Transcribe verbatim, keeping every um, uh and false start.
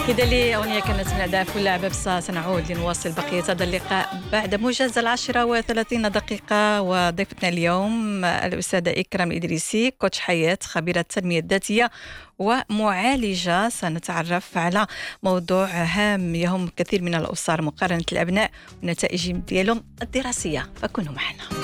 كذا لي أغنية كانت من أهداف اللعبة، بس سنعود لنواصل بقية هذا اللقاء بعد موجز العاشرة وثلاثين دقيقة. وضيفتنا اليوم الأستاذة إكرام الإدريسي، كوتش حياة، خبيرة التنمية الذاتية ومعالجة. سنتعرف على موضوع هام يهم كثير من الأسر، مقارنة الأبناء ونتائجهم ديالهم الدراسية، فكونوا معنا.